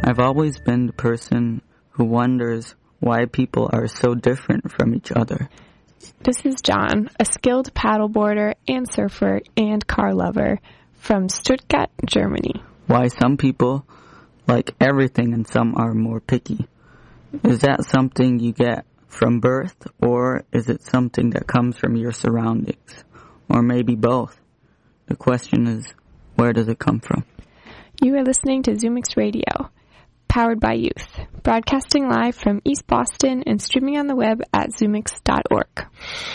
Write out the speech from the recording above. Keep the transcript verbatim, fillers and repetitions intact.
I've always been the person who wonders why people are so different from each other. This is John, a skilled paddleboarder and surfer and car lover from Stuttgart, Germany. Why some people like everything and some are more picky. Is that something you get from birth, or is it something that comes from your surroundings? Or maybe both? The question is, where does it come from? You are listening to ZoomX Radio, powered by youth, broadcasting live from East Boston and streaming on the web at zoomix dot org.